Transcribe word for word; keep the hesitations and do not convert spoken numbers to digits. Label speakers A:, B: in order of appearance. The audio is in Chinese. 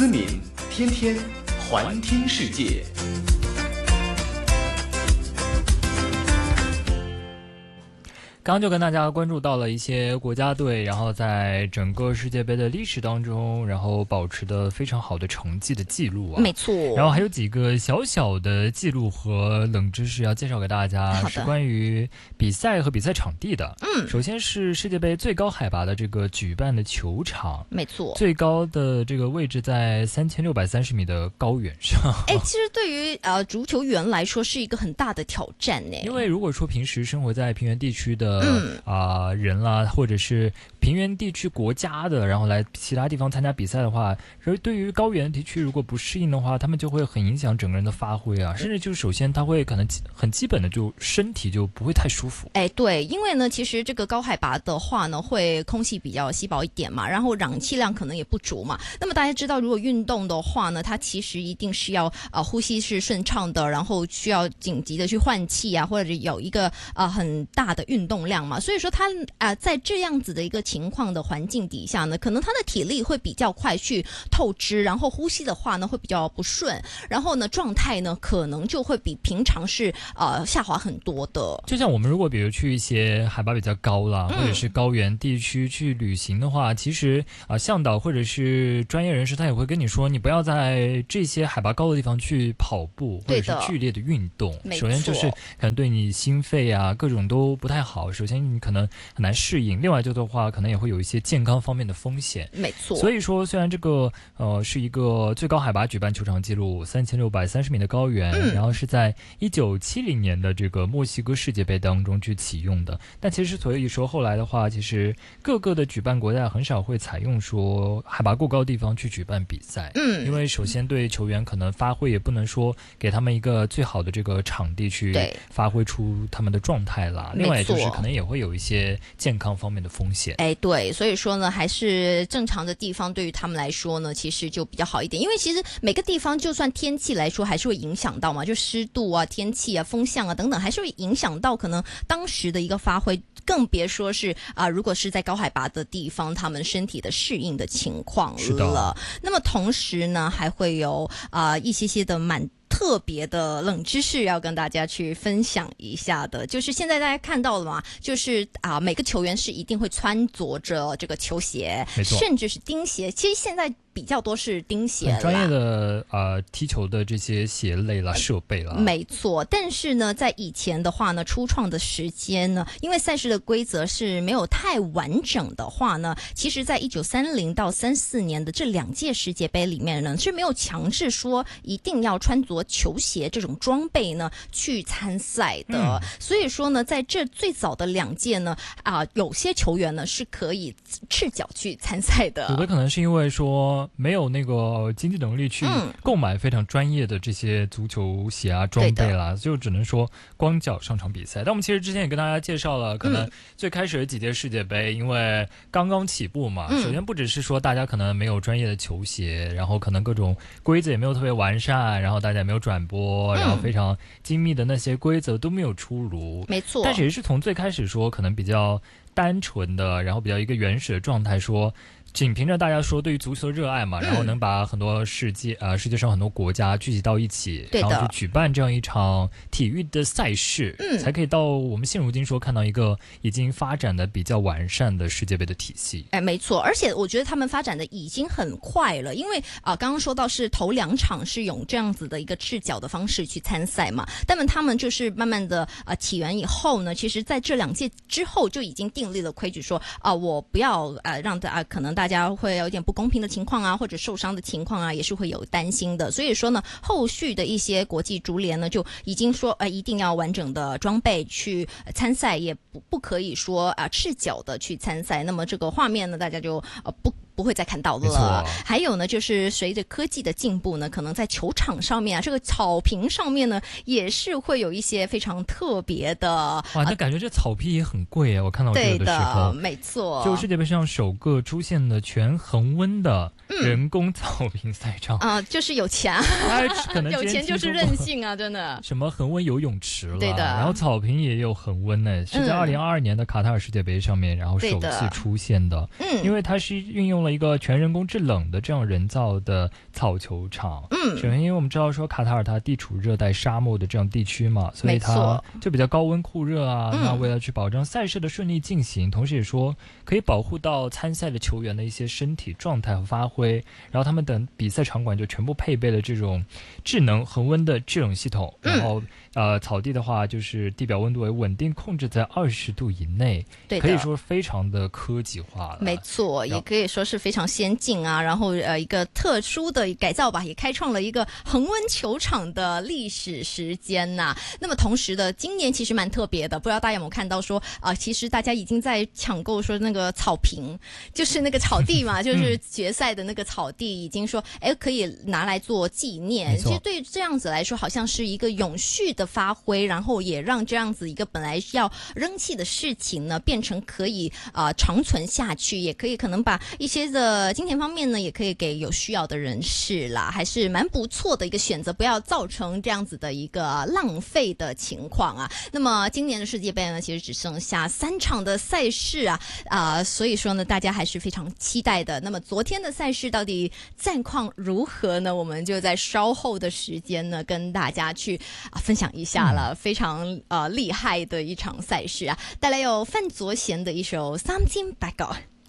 A: 思敏，天天环听世界。
B: 刚刚就跟大家关注到了一些国家队，然后在整个世界杯的历史当中，然后保持的非常好的成绩的记录啊，
C: 没错。
B: 然后还有几个小小的记录和冷知识要介绍给大家，是关于比赛和比赛场地的。
C: 嗯，
B: 首先是世界杯最高海拔的这个举办的球场，
C: 没错，
B: 最高的这个位置在三千六百三十米的高原上。
C: 哎，其实对于呃足球员来说是一个很大的挑战呢，
B: 因为如果说平时生活在平原地区的。
C: 嗯
B: 啊、呃，人啦，或者是平原地区国家的，然后来其他地方参加比赛的话，对于高原地区如果不适应的话，他们就会很影响整个人的发挥啊，甚至就首先他会可能很基本的就身体就不会太舒服。
C: 哎，对，因为呢，其实这个高海拔的话呢，会空气比较稀薄一点嘛，然后氧气量可能也不足嘛。那么大家知道，如果运动的话呢，它其实一定是要呃呼吸是顺畅的，然后需要紧急的去换气啊，或者有一个呃很大的运动量嘛。所以说他啊、呃，在这样子的一个情况的环境底下呢，可能他的体力会比较快去透支，然后呼吸的话呢会比较不顺，然后呢状态呢可能就会比平常是呃下滑很多的。
B: 就像我们如果比如去一些海拔比较高啦，嗯、或者是高原地区去旅行的话，其实啊、呃、向导或者是专业人士他也会跟你说，你不要在这些海拔高的地方去跑步或者是剧烈的运动。首先就是可能对你心肺啊各种都不太好。首先你可能很难适应，另外就的话可能也会有一些健康方面的风险。
C: 没错。
B: 所以说虽然这个呃是一个最高海拔举办球场记录三千六百三十米的高原、嗯、然后是在一九七零年的这个墨西哥世界杯当中去启用的，但其实所以说后来的话，其实各个的举办国家很少会采用说海拔过高的地方去举办比赛。
C: 嗯，
B: 因为首先对球员可能发挥也不能说给他们一个最好的这个场地去发挥出他们的状态啦，另外就是可能也会有一些健康方面的风险。
C: 哎，对，所以说呢，还是正常的地方对于他们来说呢，其实就比较好一点。因为其实每个地方就算天气来说，还是会影响到嘛，就湿度啊、天气啊、风向啊等等，还是会影响到可能当时的一个发挥。更别说是啊、呃，如果是在高海拔的地方，他们身体的适应的情况了。
B: 是的。
C: 那么同时呢，还会有啊、呃、一些些的蛮特别的冷知识要跟大家去分享一下的，就是现在大家看到了嘛，就是啊、呃、每个球员是一定会穿着着这个球鞋，甚至是钉鞋。其实现在比较多是钉鞋，
B: 很专业的呃踢球的这些鞋类啦、设备啦，
C: 没错。但是呢，在以前的话呢，初创的时间呢，因为赛事的规则是没有太完整的话呢，其实在一九三零到三四年的这两届世界杯里面呢，是没有强制说一定要穿着球鞋这种装备呢去参赛的。嗯、所以说呢，在这最早的两届呢，啊、呃，有些球员呢是可以赤脚去参赛的。
B: 有的可能是因为说没有那个经济能力去购买非常专业的这些足球鞋啊、装备啦，就只能说光脚上场比赛。但我们其实之前也跟大家介绍了，可能最开始的几届世界杯，因为刚刚起步嘛，嗯、首先不只是说大家可能没有专业的球鞋，然后可能各种规则也没有特别完善，然后大家也没有转播，然后非常精密的那些规则都没有出炉。
C: 没错。
B: 但是也是从最开始说可能比较单纯的，然后比较一个原始的状态说。仅凭着大家说对于足球的热爱嘛，嗯、然后能把很多世界啊、呃、世界上很多国家聚集到一起，然后去举办这样一场体育的赛事，嗯、才可以到我们现如今说看到一个已经发展的比较完善的世界杯的体系。
C: 哎，没错，而且我觉得他们发展的已经很快了，因为啊、呃，刚刚说到是头两场是用这样子的一个赤脚的方式去参赛嘛，但是他们就是慢慢的呃起源以后呢，其实在这两届之后就已经订立了规矩说啊、呃，我不要呃让大家、呃、可能大家会有一点不公平的情况啊，或者受伤的情况啊，也是会有担心的。所以说呢，后续的一些国际足联呢，就已经说呃，一定要完整的装备去参赛，也不不可以说啊、呃、赤脚的去参赛。那么这个画面呢，大家就呃不。不会再看到了。还有呢，就是随着科技的进步呢，可能在球场上面啊，这个草坪上面呢，也是会有一些非常特别的。
B: 哇，那感觉这草皮也很贵啊！我看到这个的时候，
C: 对的，没错，
B: 就世界杯上首个出现的全恒温的人工草坪赛场
C: 啊、呃，就是有钱啊，
B: 可能
C: 有钱就是任性啊，真的。
B: 什么恒温游泳池了，
C: 对的，
B: 然后草坪也有恒温呢，是在二零二二年的卡塔尔世界杯上面，嗯、然后首次出现的。
C: 嗯，
B: 因为它是运用了一个全人工制冷的这样人造的草球场。
C: 嗯，
B: 首先因为我们知道说卡塔尔它地处热带沙漠的这样地区嘛，所以它就比较高温酷热啊。那为了去保证赛事的顺利进行，嗯、同时也说可以保护到参赛的球员的一些身体状态和发挥，然后他们等比赛场馆就全部配备了这种智能恒温的制冷系统，
C: 嗯、
B: 然后呃草地的话就是地表温度为稳定控制在二十度以内，
C: 对，
B: 可以说非常的科技化了。
C: 没错，也可以说是非常先进啊。然后呃一个特殊的改造吧，也开创了一个恒温球场的历史时间呐、啊。那么同时的，今年其实蛮特别的，不知道大家有没有看到说啊、呃，其实大家已经在抢购说那个草坪，就是那个草地嘛，就是决赛的那个草地，已经说哎可以拿来做纪念。其实对这样子来说，好像是一个永续的发挥，然后也让这样子一个本来要扔弃的事情呢，变成可以啊、呃、长存下去，也可以可能把一些的金钱方面呢，也可以给有需要的人士啦，还是蛮不错的一个选择，不要造成这样子的一个浪费的情况啊。那么今年的世界杯呢，其实只剩下三场的赛事啊，啊、呃，所以说呢，大家还是非常期待的。那么昨天的赛事到底战况如何呢？我们就在稍后的时间呢，跟大家去啊分享一下了，嗯、非常呃厉害的一场赛事啊，带来有范卓贤的一首《三千八角》。